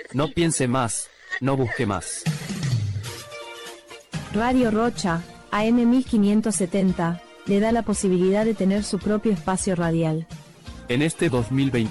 No piense más, no busque más. Radio Rocha, AM 1570, le da la posibilidad de tener su propio espacio radial. En este 2021